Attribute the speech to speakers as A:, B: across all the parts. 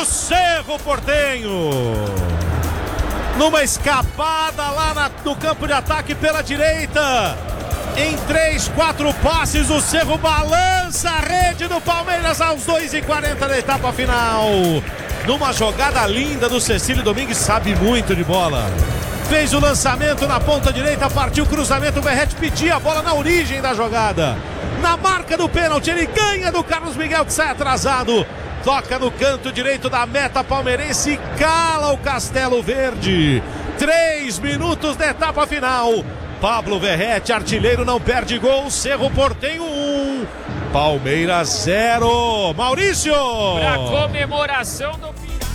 A: Cerro Porteño. Numa escapada lá no campo de ataque pela direita. Em 3-4 passes, o Cerro balança a rede do Palmeiras aos 2:40 da etapa final. Numa jogada linda do Cecílio Domingues, sabe muito de bola. Fez o lançamento na ponta direita, partiu o cruzamento, o Verratti pedia a bola na origem da jogada. Na marca do pênalti, ele ganha do Carlos Miguel, que sai atrasado. Toca no canto direito da meta palmeirense e cala o Castelo Verde. 3 minutos da etapa final. Pablo Verratti, artilheiro, não perde gol. Cerro Porteño 1, Palmeiras 0. Maurício!
B: Pra comemoração do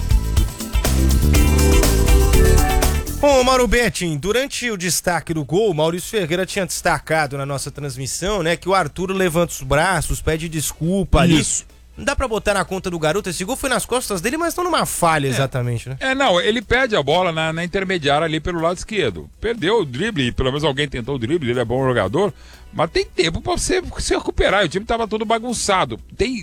C: Bom, Mauro Betting, durante o destaque do gol, Maurício Ferreira tinha destacado na nossa transmissão, né, que o Arthur levanta os braços, pede desculpa ali.
A: Isso.
C: Não dá pra botar na conta do garoto, esse gol foi nas costas dele, mas não numa falha exatamente, né?
D: Não, ele perde a bola na intermediária ali pelo lado esquerdo. Perdeu o drible, pelo menos alguém tentou o drible, ele é bom jogador, mas tem tempo pra você se recuperar, o time tava todo bagunçado.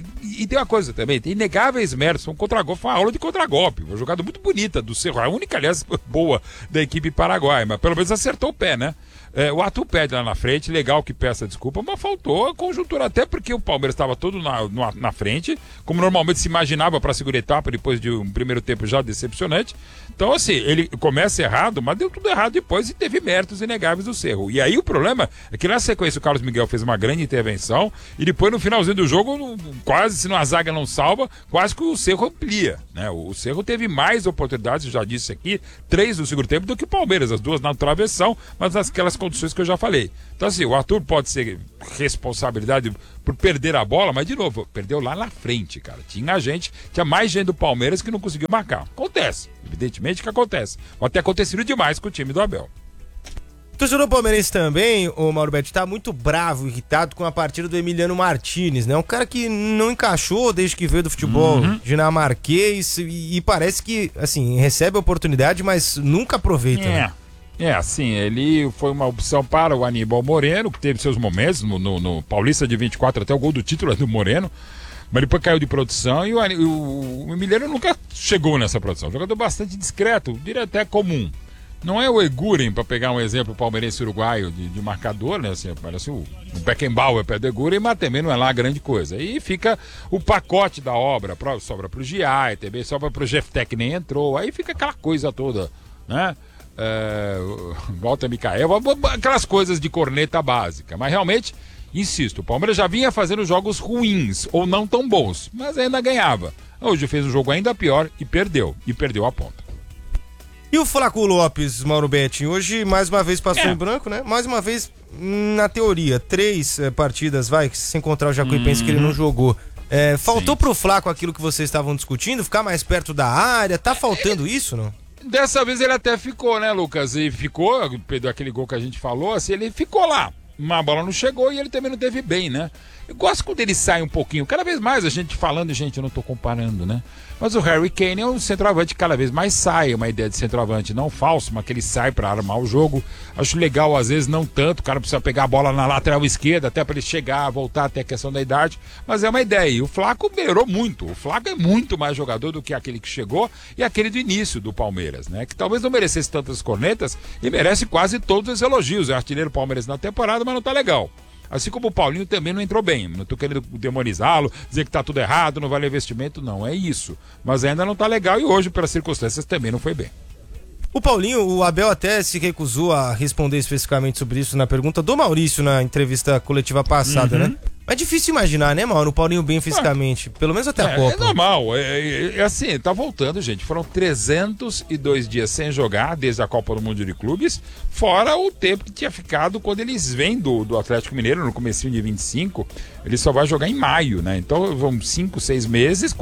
D: E tem uma coisa também, tem inegáveis méritos, um contragolpe, foi uma aula de contragolpe, uma jogada muito bonita do Cerro, a única, aliás, boa da equipe paraguaia, mas pelo menos acertou o pé, né? O Arthur pede lá na frente, legal que peça desculpa, mas faltou a conjuntura, até porque o Palmeiras estava todo na frente, como normalmente se imaginava para a segunda etapa, depois de um primeiro tempo já decepcionante. Então, assim, ele começa errado, mas deu tudo errado depois e teve méritos inegáveis do Cerro. E aí o problema é que na sequência o Carlos Miguel fez uma grande intervenção e depois no finalzinho do jogo, quase, se a zaga não salva, quase que o Cerro amplia, né? O Cerro teve mais oportunidades, eu já disse aqui, 3 no segundo tempo do que o Palmeiras, as 2 na travessão, mas naquelas condições que eu já falei. Então, assim, o Arthur pode ser responsabilidade por perder a bola, mas de novo, perdeu lá na frente, cara. Tinha mais gente do Palmeiras que não conseguiu marcar. Acontece, evidentemente que acontece. Pode ter acontecido demais com o time do Abel.
C: O torcedor palmeirense também, o Mauro Betti, tá muito bravo, irritado com a partida do Emiliano Martinez, né? Um cara que não encaixou desde que veio do futebol dinamarquês e parece que, assim, recebe a oportunidade, mas nunca aproveita, né?
D: Assim, ele foi uma opção para o Aníbal Moreno, que teve seus momentos no Paulista de 24, até o gol do título do Moreno, mas depois caiu de produção e o Emiliano nunca chegou nessa produção. Um jogador bastante discreto, diria até comum. Não é o Eguren, para pegar um exemplo palmeirense uruguaio de marcador, né? Assim, parece o Beckenbauer perto do Eguren, mas também não é lá a grande coisa. E fica o pacote da obra, sobra pro Giai, também sobra pro Jefté, que nem entrou, aí fica aquela coisa toda, né? Walter Micael, aquelas coisas de corneta básica, mas realmente, insisto, o Palmeiras já vinha fazendo jogos ruins ou não tão bons, mas ainda ganhava. Hoje fez um jogo ainda pior e perdeu a ponta.
C: E o Flaco Lopes, Mauro Betti, hoje mais uma vez passou em branco, né? Mais uma vez, na teoria, 3 partidas, sem encontrar o Jacuipense que ele não jogou. Faltou pro Flaco aquilo que vocês estavam discutindo, ficar mais perto da área, tá faltando isso, não?
D: Dessa vez ele até ficou, né, Lucas? E ficou, aquele gol que a gente falou, assim, ele ficou lá. Uma bola não chegou e ele também não teve bem, né? Eu gosto quando ele sai um pouquinho, cada vez mais a gente falando, gente, eu não tô comparando, né? Mas o Harry Kane é um centroavante que cada vez mais sai, uma ideia de centroavante não falso, mas que ele sai pra armar o jogo. Acho legal, às vezes não tanto, o cara precisa pegar a bola na lateral esquerda, até pra ele chegar, voltar até a questão da idade, mas é uma ideia. E o Flaco melhorou muito, o Flaco é muito mais jogador do que aquele que chegou e aquele do início do Palmeiras, né? Que talvez não merecesse tantas cornetas e merece quase todos os elogios. É artilheiro Palmeiras na temporada, mas não tá legal. Assim como o Paulinho também não entrou bem. Não tô querendo demonizá-lo, dizer que tá tudo errado, não vale investimento, não, é isso. Mas ainda não tá legal e hoje, pelas circunstâncias, também não foi bem.
C: O Paulinho, o Abel até se recusou a responder especificamente sobre isso na pergunta do Maurício na entrevista coletiva passada, né? Mas é difícil imaginar, né, Mauro? O Paulinho bem fisicamente, pelo menos até a Copa.
D: É normal, assim, tá voltando, gente. Foram 302 dias sem jogar desde a Copa do Mundo de Clubes, fora o tempo que tinha ficado quando eles vêm do Atlético Mineiro, no comecinho de 25, ele só vai jogar em maio, né? Então vão 5, 6 meses,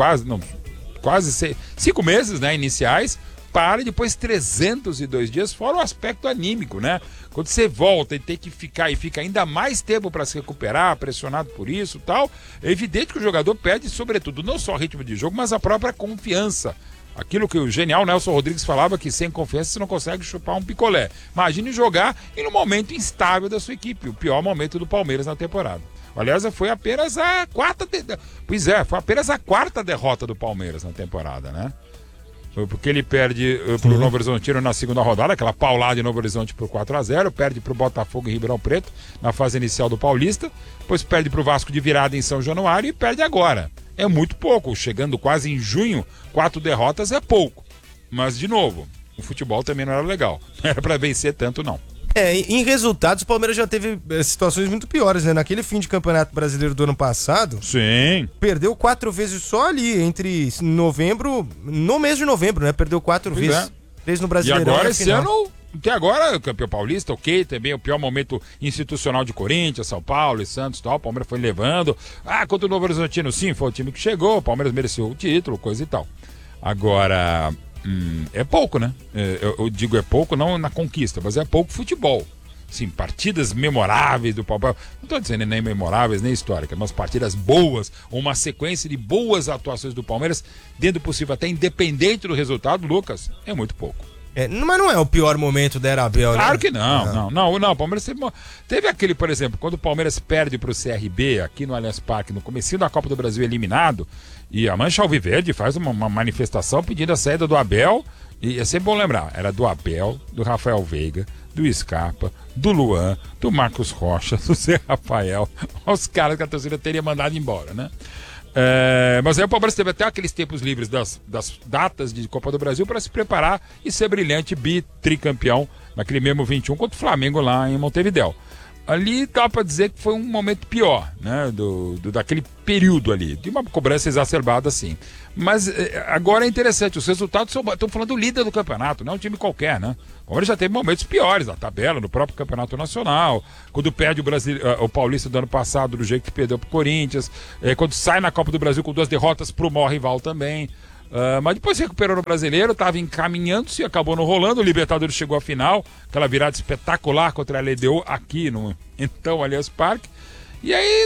D: quase 5 meses, né, iniciais, para e depois 302 dias, fora o aspecto anímico, né? Quando você volta e tem que ficar e fica ainda mais tempo para se recuperar, pressionado por isso e tal, é evidente que o jogador perde, sobretudo, não só o ritmo de jogo, mas a própria confiança. Aquilo que o genial Nelson Rodrigues falava, que sem confiança você não consegue chupar um picolé. Imagine jogar em um momento instável da sua equipe, o pior momento do Palmeiras na temporada. Aliás, foi apenas a quarta derrota do Palmeiras na temporada, né? Porque ele perde pro Novo Horizontino na segunda rodada, aquela paulada em Novo Horizonte por 4-0, perde pro Botafogo em Ribeirão Preto na fase inicial do Paulista, depois perde pro Vasco de virada em São Januário e perde agora. É muito pouco, chegando quase em junho, 4 derrotas é pouco. Mas, de novo, o futebol também não era legal, não era pra vencer tanto não.
C: Em resultados, o Palmeiras já teve situações muito piores, né? Naquele fim de Campeonato Brasileiro do ano passado,
D: sim,
C: perdeu 4 vezes só ali, entre novembro, no mês de novembro, né? Perdeu 4 vezes. É. 3 no Brasileirão.
D: E agora, esse ano, até agora, o campeão paulista, ok, também o pior momento institucional de Corinthians, São Paulo e Santos e tal, o Palmeiras foi levando. Contra o Novo Horizontino, sim, foi o time que chegou, o Palmeiras mereceu o título, coisa e tal. Agora... é pouco, né? Eu digo é pouco, não na conquista, mas é pouco futebol. Sim, partidas memoráveis do Palmeiras. Não estou dizendo nem memoráveis, nem históricas, mas partidas boas, uma sequência de boas atuações do Palmeiras, dentro do possível, até independente do resultado, Lucas, é muito pouco.
C: Mas não é o pior momento da era Abel, né?
D: Claro que não. O Palmeiras teve aquele, por exemplo, quando o Palmeiras perde pro CRB aqui no Allianz Parque, no comecinho da Copa do Brasil, eliminado, e a Mancha Alviverde faz uma manifestação pedindo a saída do Abel, e é sempre bom lembrar, era do Abel, do Rafael Veiga, do Scarpa, do Luan, do Marcos Rocha, do Zé Rafael, os caras que a torcida teria mandado embora, né? Mas aí o Palmeiras teve até aqueles tempos livres das datas de Copa do Brasil para se preparar e ser brilhante tricampeão naquele mesmo 21 contra o Flamengo lá em Montevidéu. Ali dá para dizer que foi um momento pior, né, daquele período ali, de uma cobrança exacerbada assim. Mas agora é interessante, os resultados estão falando do líder do campeonato, não é um time qualquer, né? O Palmeiras já teve momentos piores na tabela, no próprio campeonato nacional, quando perde o Paulista do ano passado do jeito que perdeu pro Corinthians, quando sai na Copa do Brasil com 2 derrotas pro maior rival também. Mas depois se recuperou no Brasileiro, estava encaminhando-se, acabou não rolando, o Libertadores chegou à final, aquela virada espetacular contra a LDU aqui no Allianz Parque, e aí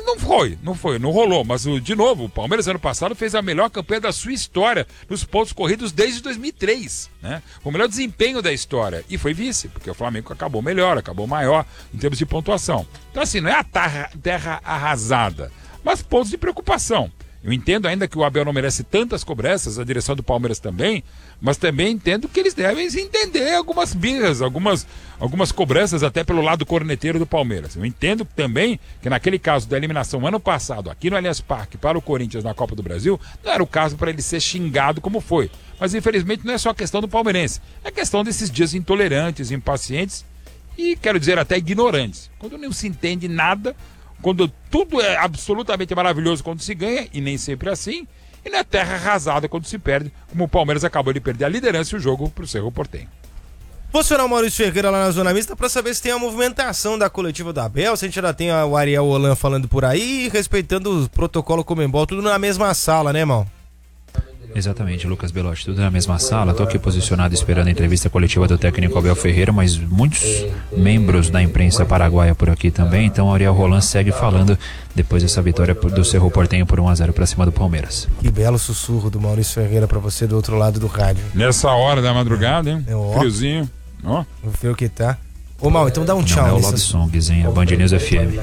D: não rolou, mas de novo, o Palmeiras ano passado fez a melhor campanha da sua história nos pontos corridos desde 2003, né? O melhor desempenho da história, e foi vice, porque o Flamengo acabou melhor, acabou maior em termos de pontuação. Então assim, não é a terra arrasada, mas pontos de preocupação. Eu entendo ainda que o Abel não merece tantas cobranças, a direção do Palmeiras também, mas também entendo que eles devem entender algumas birras, algumas cobranças até pelo lado corneteiro do Palmeiras. Eu entendo também que naquele caso da eliminação ano passado, aqui no Allianz Parque, para o Corinthians na Copa do Brasil, não era o caso para ele ser xingado como foi. Mas infelizmente não é só questão do palmeirense, é questão desses dias intolerantes, impacientes e, quero dizer, até ignorantes. Quando não se entende nada, quando tudo é absolutamente maravilhoso quando se ganha, e nem sempre é assim, e na terra arrasada quando se perde, como o Palmeiras acabou de perder a liderança e o jogo para o Cerro Porteño.
C: Vou acionar o Maurício Ferreira lá na Zona Mista para saber se tem a movimentação da coletiva da Abel, se a gente já tem o Ariel Holan falando por aí, respeitando o protocolo Conmebol, tudo na mesma sala, né, irmão?
E: Exatamente, Lucas Belotti, tudo na mesma sala. Tô aqui posicionado esperando a entrevista coletiva do técnico Abel Ferreira, mas muitos membros da imprensa paraguaia por aqui também. Então Ariel Holan segue falando depois dessa vitória do Cerro Porteño por 1-0 para cima do Palmeiras.
C: Que belo sussurro do Maurício Ferreira para você do outro lado do rádio.
D: Nessa hora da madrugada, hein? Friozinho. Ó.
C: Vou ver o que tá. Ô, Mal, então dá um tchau.
E: Não é o Love Songs, hein? A Band News FM.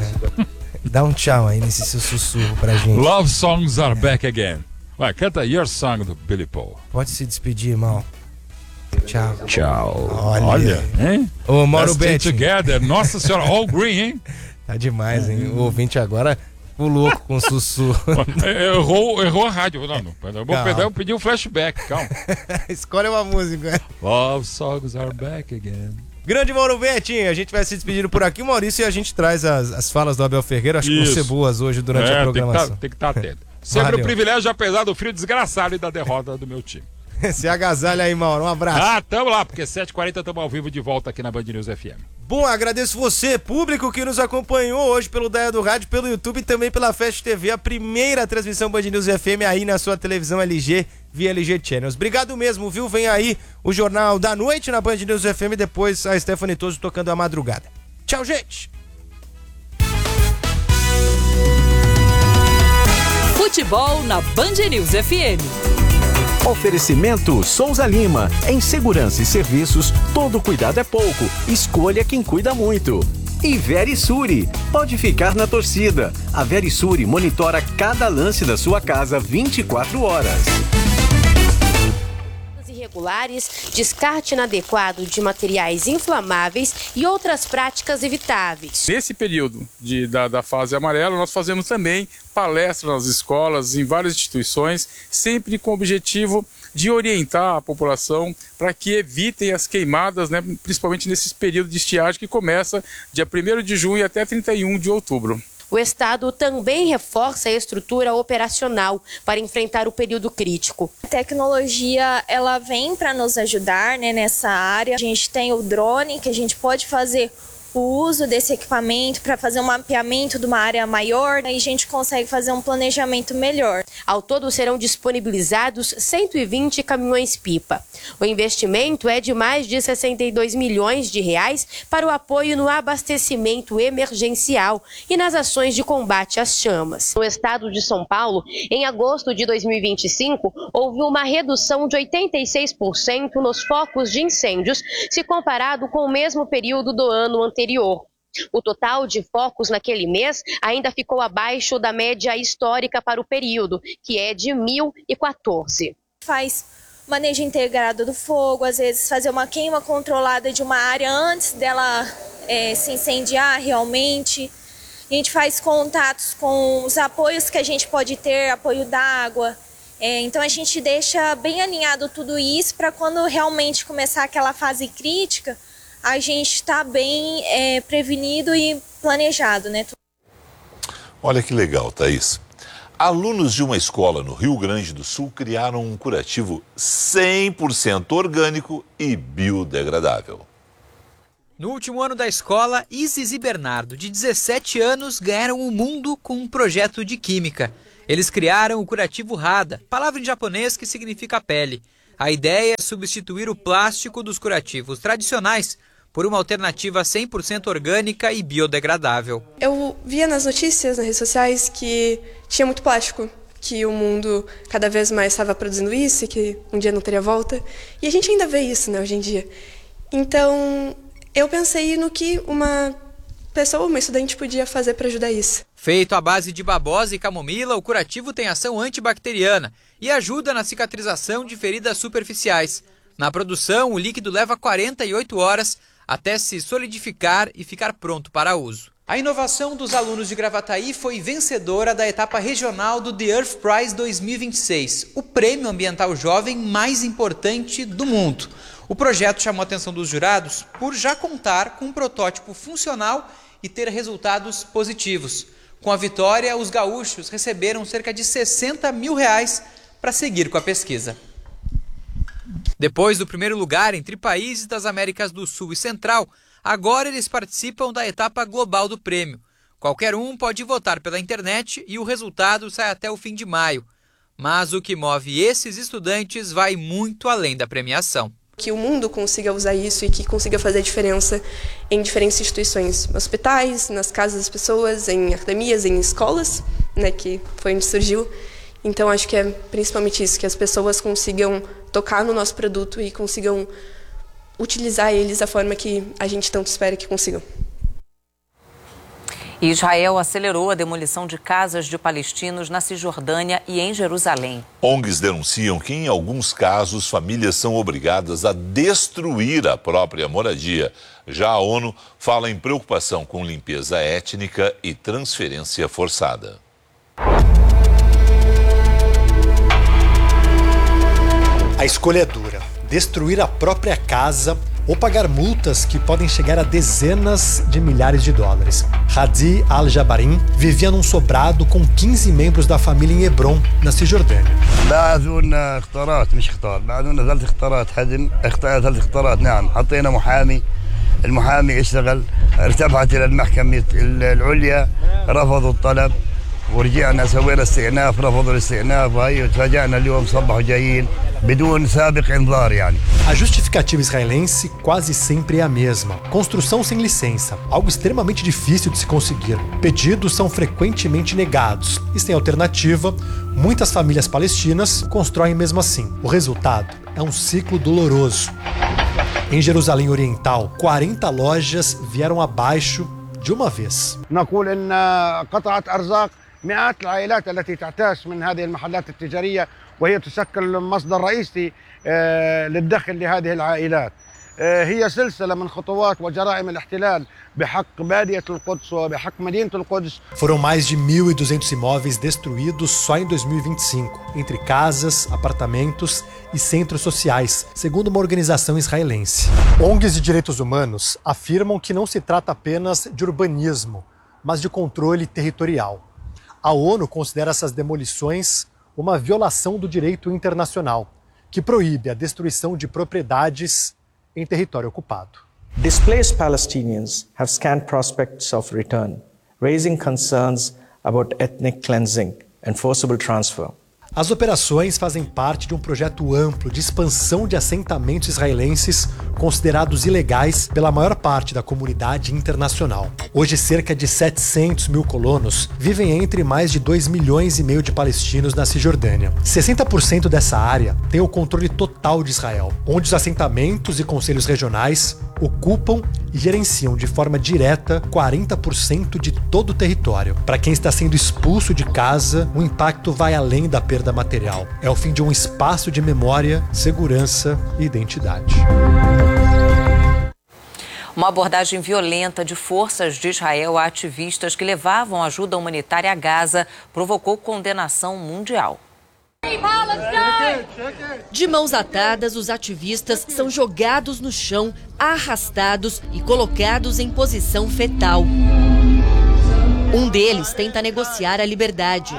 C: Dá um tchau aí nesse seu sussurro pra gente.
D: Love Songs are back again. Vai, canta Your Song do Billy Paul.
C: Pode se despedir, irmão. Tchau.
E: Tchau.
D: Olha, hein?
C: Ô, Mauro Betti.
D: Together. Nossa senhora, all green, hein?
C: Tá demais, hein? O ouvinte agora ficou louco com o sussurro.
D: Errou a rádio. Eu pedi um flashback, calma.
C: Escolhe uma música.
D: Love Songs are back again.
C: Grande Mauro Betti, a gente vai se despedindo por aqui, Maurício, e a gente traz as falas do Abel Ferreira. Acho que vão ser boas hoje durante a programação.
D: Tem que estar atento. Sempre um privilégio, apesar do frio desgraçado e da derrota do meu time.
C: Se agasalha aí, Mauro. Um abraço.
D: Tamo lá, porque 7h40 estamos ao vivo de volta aqui na Band News FM.
C: Bom, agradeço você, público, que nos acompanhou hoje pelo Daia do Rádio, pelo YouTube e também pela Fast TV, a primeira transmissão Band News FM aí na sua televisão LG, via LG Channels. Obrigado mesmo, viu? Vem aí o Jornal da Noite na Band News FM, depois a Stephanie Toso tocando a madrugada. Tchau, gente!
F: Futebol na Band News FM.
G: Oferecimento Souza Lima. Em segurança e serviços, todo cuidado é pouco. Escolha quem cuida muito. E Verisure, pode ficar na torcida. A Verisure monitora cada lance da sua casa 24 horas.
H: Irregulares, descarte inadequado de materiais inflamáveis e outras práticas evitáveis.
I: Nesse período da fase amarela, nós fazemos também palestras nas escolas, em várias instituições, sempre com o objetivo de orientar a população para que evitem as queimadas, né, principalmente nesse período de estiagem que começa dia 1º de junho até 31 de outubro.
H: O Estado também reforça a estrutura operacional para enfrentar o período crítico.
J: A tecnologia, ela vem para nos ajudar, né, nessa área. A gente tem o drone, que a gente pode fazer o uso desse equipamento para fazer um mapeamento de uma área maior, aí a gente consegue fazer um planejamento melhor.
H: Ao todo serão disponibilizados 120 caminhões-pipa. O investimento é de mais de 62 milhões de reais para o apoio no abastecimento emergencial e nas ações de combate às chamas. No estado de São Paulo, em agosto de 2025, houve uma redução de 86% nos focos de incêndios, se comparado com o mesmo período do ano anterior. O total de focos naquele mês ainda ficou abaixo da média histórica para o período, que é de 1.014.
J: Faz manejo integrado do fogo, às vezes fazer uma queima controlada de uma área antes dela se incendiar realmente. A gente faz contatos com os apoios que a gente pode ter, apoio d'água. Então a gente deixa bem alinhado tudo isso para quando realmente começar aquela fase crítica, a gente está bem prevenido e planejado, né?
K: Olha que legal, Thaís. Alunos de uma escola no Rio Grande do Sul criaram um curativo 100% orgânico e biodegradável.
L: No último ano da escola, Isis e Bernardo, de 17 anos, ganharam o mundo com um projeto de química. Eles criaram o curativo Hada, palavra em japonês que significa pele. A ideia é substituir o plástico dos curativos tradicionais por uma alternativa 100% orgânica e biodegradável.
M: Eu via nas notícias, nas redes sociais, que tinha muito plástico, que o mundo cada vez mais estava produzindo isso e que um dia não teria volta. E a gente ainda vê isso, né, hoje em dia. Então, eu pensei no que uma pessoa, uma estudante, podia fazer para ajudar isso.
L: Feito à base de babosa e camomila, o curativo tem ação antibacteriana e ajuda na cicatrização de feridas superficiais. Na produção, o líquido leva 48 horas até se solidificar e ficar pronto para uso. A inovação dos alunos de Gravataí foi vencedora da etapa regional do The Earth Prize 2026, o prêmio ambiental jovem mais importante do mundo. O projeto chamou a atenção dos jurados por já contar com um protótipo funcional e ter resultados positivos. Com a vitória, os gaúchos receberam cerca de R$60 mil para seguir com a pesquisa. Depois do primeiro lugar entre países das Américas do Sul e Central, agora eles participam da etapa global do prêmio. Qualquer um pode votar pela internet e o resultado sai até o fim de maio. Mas o que move esses estudantes vai muito além da premiação.
M: Que o mundo consiga usar isso e que consiga fazer diferença em diferentes instituições, hospitais, nas casas das pessoas, em academias, em escolas, né, que foi onde surgiu. Então acho que é principalmente isso, que as pessoas consigam tocar no nosso produto e consigam utilizar eles da forma que a gente tanto espera que consigam.
N: Israel acelerou a demolição de casas de palestinos na Cisjordânia e em Jerusalém.
K: ONGs denunciam que, em alguns casos, famílias são obrigadas a destruir a própria moradia. Já a ONU fala em preocupação com limpeza étnica e transferência forçada.
O: A escolha é dura: destruir a própria casa ou pagar multas que podem chegar a dezenas de milhares de dólares. Hadi Al-Jabarin vivia num sobrado com 15 membros da família em Hebron, na Cisjordânia.
P: المحامي اشتغل ارتفعت الى المحكمة العليا رفضوا الطلب ورجعنا سوينا استئناف رفضوا الاستئناف وهي تفاجأنا اليوم صبحوا جايين بدون سابق انذار يعني.
O: A justificativa israelense quase sempre é a mesma: construção sem licença, algo extremamente difícil de se conseguir. Pedidos são frequentemente negados e, sem alternativa, muitas famílias palestinas constroem mesmo assim. O resultado é um ciclo doloroso. Em Jerusalém Oriental, 40 lojas vieram abaixo de uma vez.
Q: نقول إن قطعت أرزاق مئات العائلات التي تعتاش من هذه المحلات التجارية وهي تشكل مصدر رئيسي للدخل لهذه العائلات. هي سلسلة من خطوات وجرائم الاحتلال بحق بادية القدس وبحق مدينة القدس.
O: Foram mais de 1.200 imóveis destruídos só em 2025, entre casas, apartamentos e centros sociais, segundo uma organização israelense. ONGs de direitos humanos afirmam que não se trata apenas de urbanismo, mas de controle territorial. A ONU considera essas demolições uma violação do direito internacional, que proíbe a destruição de propriedades em território ocupado.
R: Displaced Palestinians have scant prospects of return, raising concerns about ethnic cleansing and forcible transfer.
O: As operações fazem parte de um projeto amplo de expansão de assentamentos israelenses considerados ilegais pela maior parte da comunidade internacional. Hoje, cerca de 700 mil colonos vivem entre mais de 2,5 milhões de palestinos na Cisjordânia. 60% dessa área tem o controle total de Israel, onde os assentamentos e conselhos regionais ocupam e gerenciam de forma direta 40% de todo o território. Para quem está sendo expulso de casa, o impacto vai além da perda material. É o fim de um espaço de memória, segurança e identidade.
N: Uma abordagem violenta de forças de Israel a ativistas que levavam ajuda humanitária a Gaza provocou condenação mundial.
S: De mãos atadas, os ativistas são jogados no chão, arrastados e colocados em posição fetal. Um deles tenta negociar a liberdade.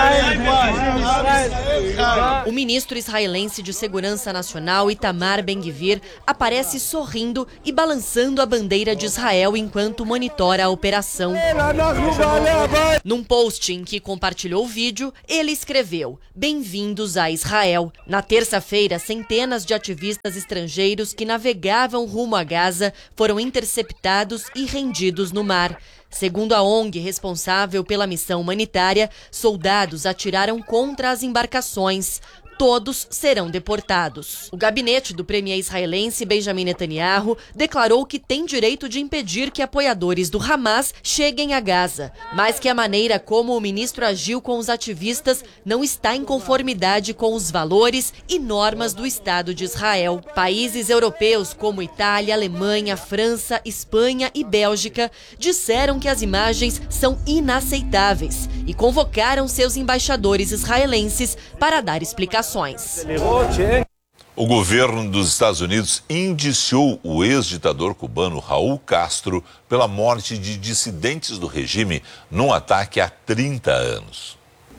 S: O ministro israelense de Segurança Nacional, Itamar Ben-Gvir, aparece sorrindo e balançando a bandeira de Israel enquanto monitora a operação. Num post em que compartilhou o vídeo, ele escreveu: "Bem-vindos a Israel". Na terça-feira, centenas de ativistas estrangeiros que navegavam rumo a Gaza foram interceptados e rendidos no mar. Segundo a ONG responsável pela missão humanitária, soldados atiraram contra as embarcações. Todos serão deportados. O gabinete do premier israelense Benjamin Netanyahu declarou que tem direito de impedir que apoiadores do Hamas cheguem a Gaza, mas que a maneira como o ministro agiu com os ativistas não está em conformidade com os valores e normas do Estado de Israel. Países europeus como Itália, Alemanha, França, Espanha e Bélgica disseram que as imagens são inaceitáveis e convocaram seus embaixadores israelenses para dar explicações.
K: O governo dos Estados Unidos indiciou o ex-ditador cubano Raul Castro pela morte de dissidentes do regime num ataque há 30 anos.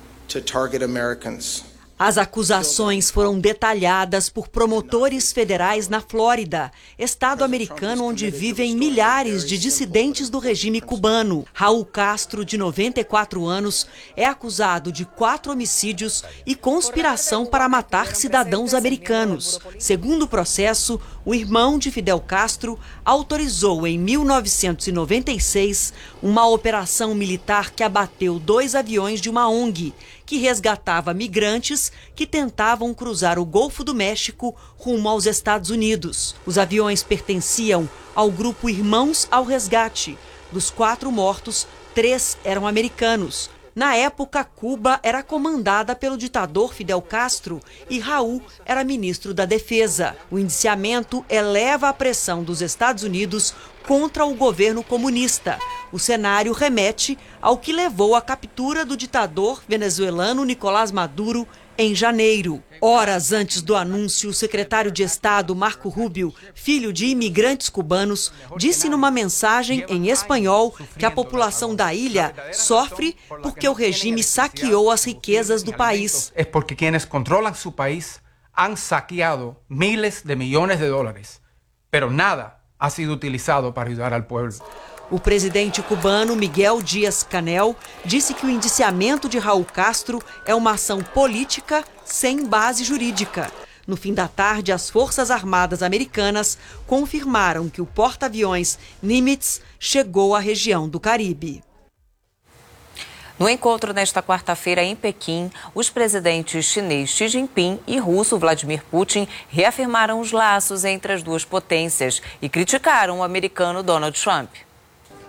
T: As acusações foram detalhadas por promotores federais na Flórida, estado americano onde vivem milhares de dissidentes do regime cubano. Raul Castro, de 94 anos, é acusado de 4 homicídios e conspiração para matar cidadãos americanos. Segundo o processo, o irmão de Fidel Castro autorizou em 1996 uma operação militar que abateu 2 aviões de uma ONG, que resgatava migrantes que tentavam cruzar o Golfo do México rumo aos Estados Unidos. Os aviões pertenciam ao grupo Irmãos ao Resgate. Dos 4 mortos, 3 eram americanos. Na época, Cuba era comandada pelo ditador Fidel Castro e Raul era ministro da Defesa. O indiciamento eleva a pressão dos Estados Unidos contra o governo comunista. O cenário remete ao que levou à captura do ditador venezuelano Nicolás Maduro em janeiro. Horas antes do anúncio, o secretário de Estado, Marco Rubio, filho de imigrantes cubanos, disse numa mensagem em espanhol que a população da ilha sofre porque o regime saqueou as riquezas do país.
U: É porque quienes controlam seu país han saqueado miles de millones de dólares, pero nada ha sido utilizado para ajudar al pueblo.
T: O presidente cubano Miguel Díaz-Canel disse que o indiciamento de Raul Castro é uma ação política sem base jurídica. No fim da tarde, as Forças Armadas Americanas confirmaram que o porta-aviões Nimitz chegou à região do Caribe.
N: No encontro nesta quarta-feira em Pequim, os presidentes chinês Xi Jinping e russo Vladimir Putin reafirmaram os laços entre as duas potências e criticaram o americano Donald Trump.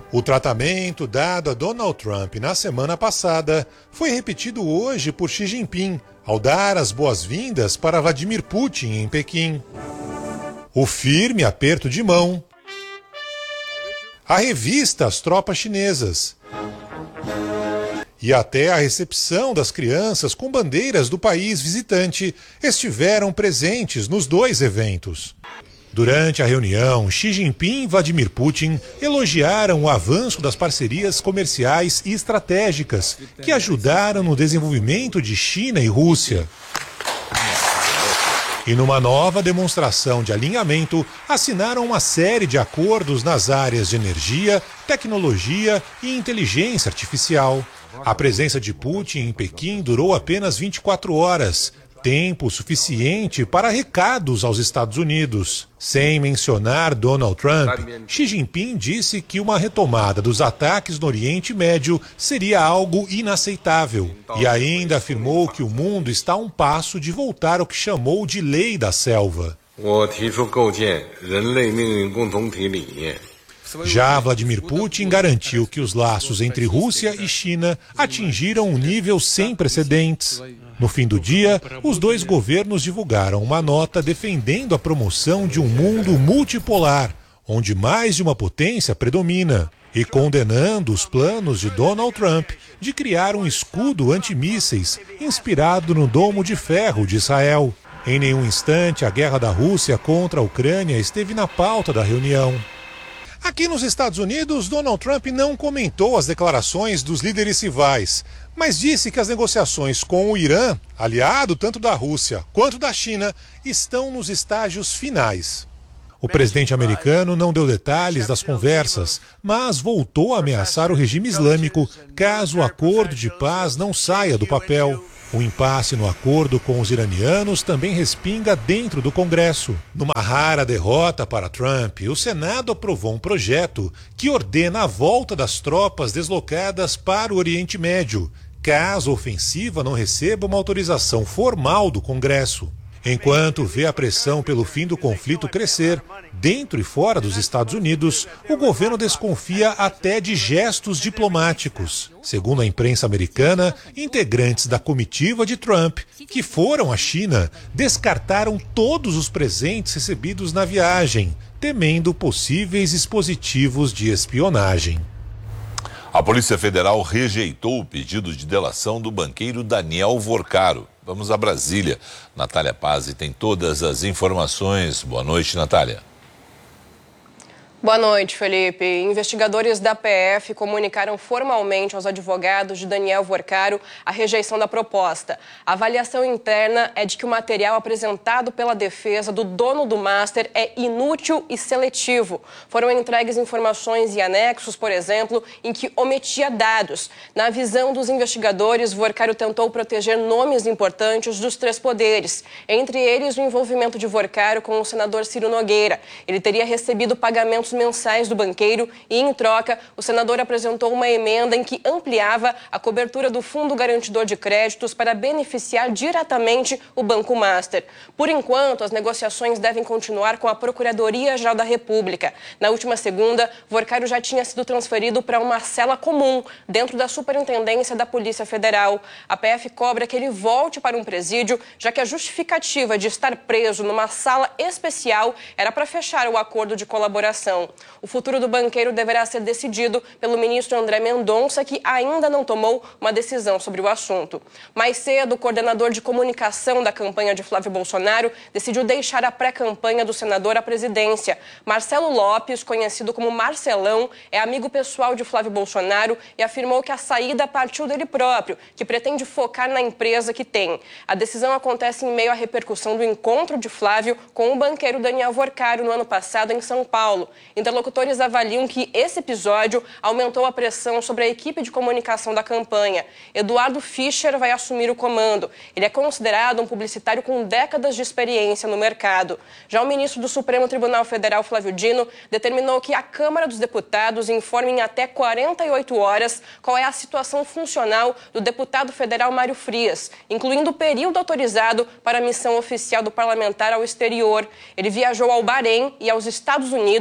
B: O tratamento dado a Donald Trump na semana passada foi repetido hoje por Xi Jinping, ao dar as boas-vindas para Vladimir Putin em Pequim. O firme aperto de mão, a revista às tropas chinesas e até a recepção das crianças com bandeiras do país visitante estiveram presentes nos dois eventos. Durante a reunião, Xi Jinping e Vladimir Putin elogiaram o avanço das parcerias comerciais e estratégicas que ajudaram no desenvolvimento de China e Rússia. E numa nova demonstração de alinhamento, assinaram uma série de acordos nas áreas de energia, tecnologia e inteligência artificial. A presença de Putin em Pequim durou apenas 24 horas, tempo suficiente para recados aos Estados Unidos. Sem mencionar Donald Trump, Xi Jinping disse que uma retomada dos ataques no Oriente Médio seria algo inaceitável e ainda afirmou que o mundo está a um passo de voltar ao que chamou de lei da selva. Já Vladimir Putin garantiu que os laços entre Rússia e China atingiram um nível sem precedentes. No fim do dia, os dois governos divulgaram uma nota defendendo a promoção de um mundo multipolar, onde mais de uma potência predomina, e condenando os planos de Donald Trump de criar um escudo antimísseis inspirado no Domo de Ferro de Israel. Em nenhum instante, a guerra da Rússia contra a Ucrânia esteve na pauta da reunião. Aqui nos Estados Unidos, Donald Trump não comentou as declarações dos líderes rivais, mas disse que as negociações com o Irã, aliado tanto da Rússia quanto da China, estão nos estágios finais. O presidente americano não deu detalhes das conversas, mas voltou a ameaçar o regime islâmico caso o acordo de paz não saia do papel. O impasse no acordo com os iranianos também respinga dentro do Congresso. Numa rara derrota para Trump, o Senado aprovou um projeto que ordena a volta das tropas deslocadas para o Oriente Médio, caso a ofensiva não receba uma autorização formal do Congresso. Enquanto vê a pressão pelo fim do conflito crescer, dentro e fora dos Estados Unidos, o governo desconfia até de gestos diplomáticos. Segundo a imprensa americana, integrantes da comitiva de Trump, que foram à China, descartaram todos os presentes recebidos na viagem, temendo possíveis dispositivos de espionagem.
K: A Polícia Federal rejeitou o pedido de delação do banqueiro Daniel Vorcaro. Vamos a Brasília. Natália Pazzi tem todas as informações. Boa noite, Natália.
V: Boa noite, Felipe. Investigadores da PF comunicaram formalmente aos advogados de Daniel Vorcaro a rejeição da proposta. A avaliação interna é de que o material apresentado pela defesa do dono do Master é inútil e seletivo. Foram entregues informações e anexos, por exemplo, em que omitia dados. Na visão dos investigadores, Vorcaro tentou proteger nomes importantes dos três poderes, entre eles o envolvimento de Vorcaro com o senador Ciro Nogueira. Ele teria recebido pagamentos mensais do banqueiro e, em troca, o senador apresentou uma emenda em que ampliava a cobertura do Fundo Garantidor de Créditos para beneficiar diretamente o Banco Master. Por enquanto, as negociações devem continuar com a Procuradoria-Geral da República. Na última segunda, Vorcaro já tinha sido transferido para uma cela comum dentro da Superintendência da Polícia Federal. A PF cobra que ele volte para um presídio, já que a justificativa de estar preso numa sala especial era para fechar o acordo de colaboração. O futuro do banqueiro deverá ser decidido pelo ministro André Mendonça, que ainda não tomou uma decisão sobre o assunto. Mais cedo, o coordenador de comunicação da campanha de Flávio Bolsonaro decidiu deixar a pré-campanha do senador à presidência. Marcelo Lopes, conhecido como Marcelão, é amigo pessoal de Flávio Bolsonaro e afirmou que a saída partiu dele próprio, que pretende focar na empresa que tem. A decisão acontece em meio à repercussão do encontro de Flávio com o banqueiro Daniel Vorcaro no ano passado em São Paulo. Interlocutores avaliam que esse episódio aumentou a pressão sobre a equipe de comunicação da campanha. Eduardo Fischer vai assumir o comando. Ele é considerado um publicitário com décadas de experiência no mercado. Já o ministro do Supremo Tribunal Federal, Flávio Dino, determinou que a Câmara dos Deputados informe em até 48 horas qual é a situação funcional do deputado federal Mário Frias, incluindo o período autorizado para a missão oficial do parlamentar ao exterior. Ele viajou ao Bahrein e aos Estados Unidos com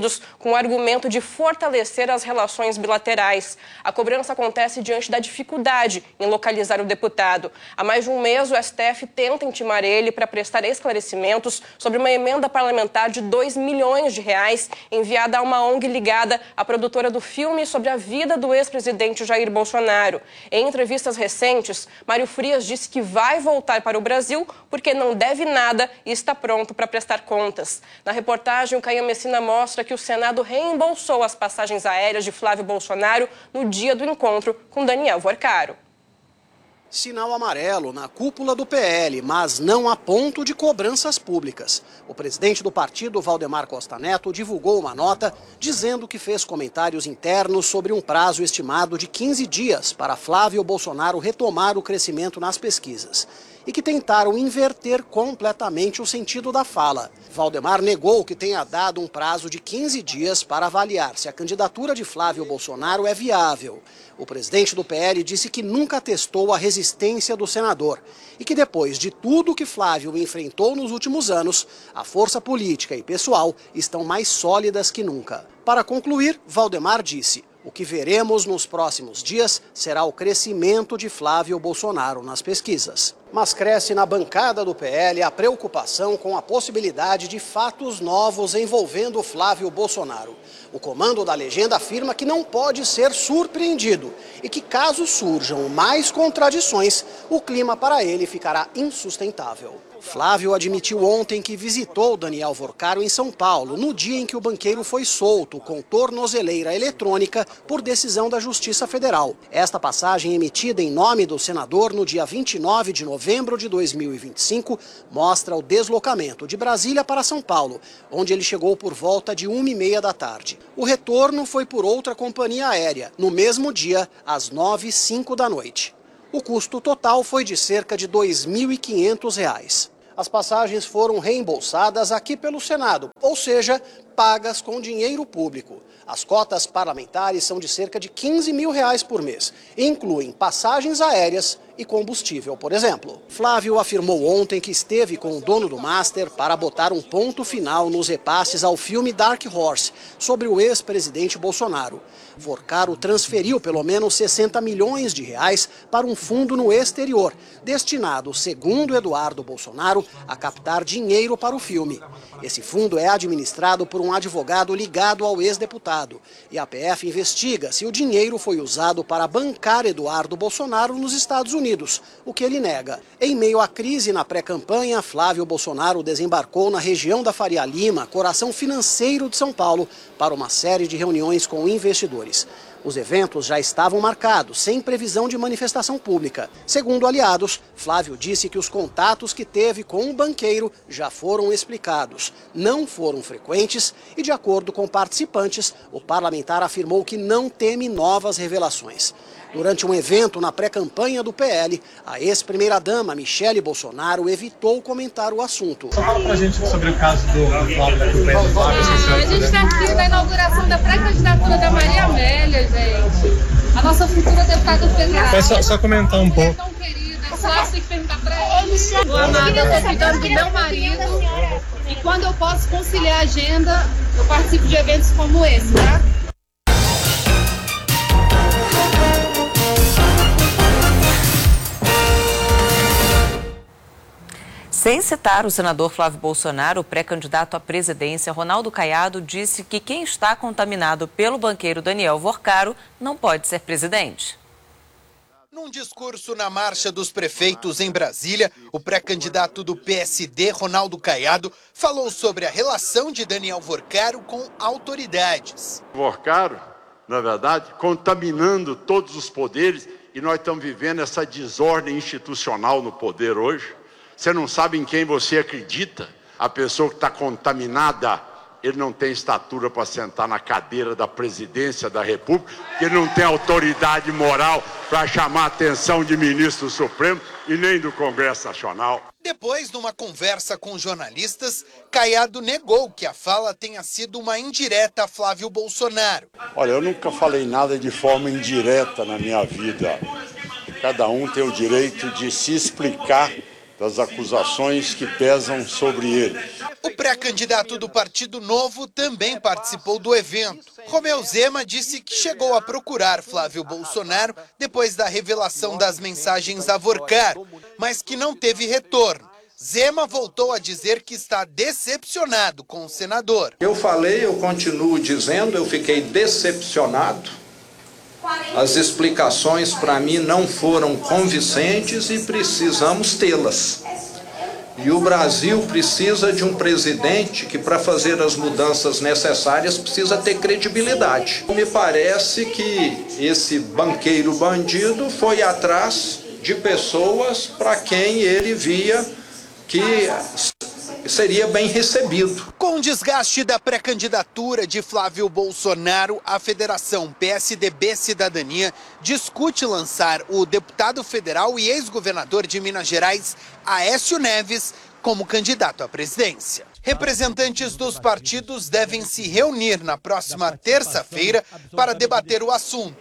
V: com o argumento de fortalecer as relações bilaterais. A cobrança acontece diante da dificuldade em localizar o deputado. Há mais de um mês, o STF tenta intimar ele para prestar esclarecimentos sobre uma emenda parlamentar de R$2 milhões enviada a uma ONG ligada à produtora do filme sobre a vida do ex-presidente Jair Bolsonaro. Em entrevistas recentes, Mário Frias disse que vai voltar para o Brasil porque não deve nada e está pronto para prestar contas. Na reportagem, o Caio Messina mostra que o Senado reembolsou as passagens aéreas de Flávio Bolsonaro no dia do encontro com Daniel Worcaro.
A: Sinal amarelo na cúpula do PL, mas não a ponto de cobranças públicas. O presidente do partido, Valdemar Costa Neto, divulgou uma nota dizendo que fez comentários internos sobre um prazo estimado de 15 dias para Flávio Bolsonaro retomar o crescimento nas pesquisas e que tentaram inverter completamente o sentido da fala. Valdemar negou que tenha dado um prazo de 15 dias para avaliar se a candidatura de Flávio Bolsonaro é viável. O presidente do PL disse que nunca testou a resistência do senador e que depois de tudo que Flávio enfrentou nos últimos anos, a força política e pessoal estão mais sólidas que nunca. Para concluir, Valdemar disse: o que veremos nos próximos dias será o crescimento de Flávio Bolsonaro nas pesquisas. Mas cresce na bancada do PL a preocupação com a possibilidade de fatos novos envolvendo Flávio Bolsonaro. O comando da legenda afirma que não pode ser surpreendido e que, caso surjam mais contradições, o clima para ele ficará insustentável. Flávio admitiu ontem que visitou Daniel Worcaro em São Paulo, no dia em que o banqueiro foi solto com tornozeleira eletrônica por decisão da Justiça Federal. Esta passagem, emitida em nome do senador no dia 29 de novembro de 2025, mostra o deslocamento de Brasília para São Paulo, onde ele chegou por volta de 1h30 da tarde. O retorno foi por outra companhia aérea, no mesmo dia, às 9h05 da noite. O custo total foi de cerca de R$ 2.500. As passagens foram reembolsadas aqui pelo Senado, ou seja, pagas com dinheiro público. As cotas parlamentares são de cerca de R$ 15 mil por mês e incluem passagens aéreas e combustível, por exemplo. Flávio afirmou ontem que esteve com o dono do Master para botar um ponto final nos repasses ao filme Dark Horse, sobre o ex-presidente Bolsonaro. Worcaro transferiu pelo menos R$ 60 milhões para um fundo no exterior, destinado, segundo Eduardo Bolsonaro, a captar dinheiro para o filme. Esse fundo é administrado por um advogado ligado ao ex-deputado, e a PF investiga se o dinheiro foi usado para bancar Eduardo Bolsonaro nos Estados Unidos, o que ele nega. Em meio à crise na pré-campanha, Flávio Bolsonaro desembarcou na região da Faria Lima, coração financeiro de São Paulo, para uma série de reuniões com investidores. Os eventos já estavam marcados, sem previsão de manifestação pública. Segundo aliados, Flávio disse que os contatos que teve com o banqueiro já foram explicados, não foram frequentes e, de acordo com participantes, o parlamentar afirmou que não teme novas revelações. Durante um evento na pré-campanha do PL, a ex-primeira-dama Michele Bolsonaro evitou comentar o assunto.
E: Só fala pra gente sobre o caso do Flávio daqui, o pé do Flávio.
W: A gente está aqui na inauguração da pré-candidatura da Maria Amélia, gente. A nossa futura deputada federal.
E: Só comentar um pouco.
W: É tão querida, só você tem que perguntar pra ela. Boa, amada, eu tô cuidando do meu marido. E quando eu posso conciliar a agenda, eu participo de eventos como esse, tá?
N: Sem citar o senador Flávio Bolsonaro, o pré-candidato à presidência Ronaldo Caiado disse que quem está contaminado pelo banqueiro Daniel Worcaro não pode ser presidente.
X: Num discurso na Marcha dos Prefeitos em Brasília, o pré-candidato do PSD, Ronaldo Caiado, falou sobre a relação de Daniel Worcaro com autoridades.
Y: Worcaro, na verdade, contaminando todos os poderes, e nós estamos vivendo essa desordem institucional no poder hoje. Você não sabe em quem você acredita. A pessoa que está contaminada, ele não tem estatura para sentar na cadeira da presidência da República, ele não tem autoridade moral para chamar a atenção de ministro supremo e nem do Congresso Nacional.
X: Depois de uma conversa com jornalistas, Caiado negou que a fala tenha sido uma indireta a Flávio Bolsonaro.
Y: Olha, eu nunca falei nada de forma indireta na minha vida. Cada um tem o direito de se explicar das acusações que pesam sobre ele.
X: O pré-candidato do Partido Novo também participou do evento. Romeu Zema disse que chegou a procurar Flávio Bolsonaro depois da revelação das mensagens a Vorcaro, mas que não teve retorno. Zema voltou a dizer que está decepcionado com o senador.
C: Eu continuo dizendo, eu fiquei decepcionado. As explicações para mim não foram convincentes e precisamos tê-las. E o Brasil precisa de um presidente que, para fazer as mudanças necessárias, precisa ter credibilidade. Me parece que esse banqueiro bandido foi atrás de pessoas para quem ele via que seria bem recebido.
X: Com o desgaste da pré-candidatura de Flávio Bolsonaro, a Federação PSDB Cidadania discute lançar o deputado federal e ex-governador de Minas Gerais, Aécio Neves, como candidato à presidência. Representantes dos partidos devem se reunir na próxima terça-feira para debater o assunto.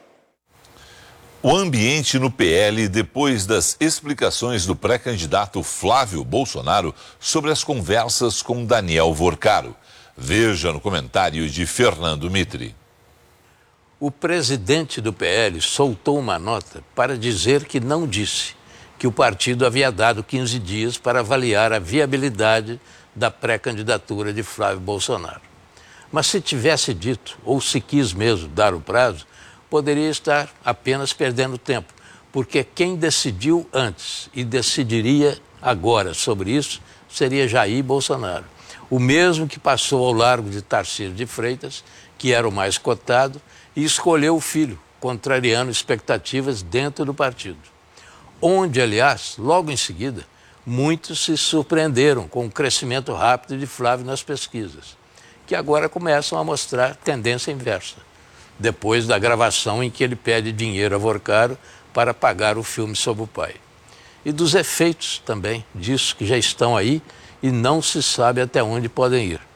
K: O ambiente no PL depois das explicações do pré-candidato Flávio Bolsonaro sobre as conversas com Daniel Vorcaro. Veja no comentário de Fernando Mitri.
D: O presidente do PL soltou uma nota para dizer que não disse que o partido havia dado 15 dias para avaliar a viabilidade da pré-candidatura de Flávio Bolsonaro. Mas se tivesse dito, ou se quis mesmo dar o prazo, poderia estar apenas perdendo tempo, porque quem decidiu antes e decidiria agora sobre isso seria Jair Bolsonaro, o mesmo que passou ao largo de Tarcísio de Freitas, que era o mais cotado, e escolheu o filho, contrariando expectativas dentro do partido. Onde, aliás, logo em seguida, muitos se surpreenderam com o crescimento rápido de Flávio nas pesquisas, que agora começam a mostrar tendência inversa, depois da gravação em que ele pede dinheiro a Vorcaro para pagar o filme sobre o pai. E dos efeitos também disso que já estão aí e não se sabe até onde podem ir.